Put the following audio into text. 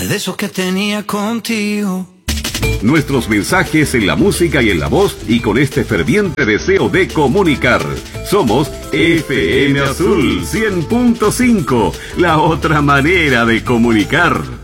de esos que tenía contigo. Nuestros mensajes en la música y en la voz, y con este ferviente deseo de comunicar. Somos FM Azul 100.5, la otra manera de comunicar.